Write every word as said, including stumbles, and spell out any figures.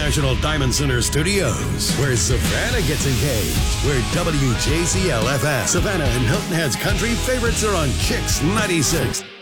International Diamond Center Studios, where Savannah gets engaged, where W J C L F M, Savannah and Hilton Head's country favorites are on Kicks ninety-six.